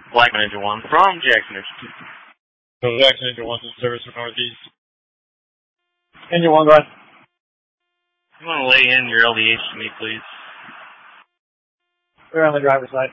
Blackman Engine 1 from Jackson Energy 2. So Jackson Engine 1's in service for Northeast. Engine 1, go ahead. You want to lay in your LDH to me, please? We're on the driver's side.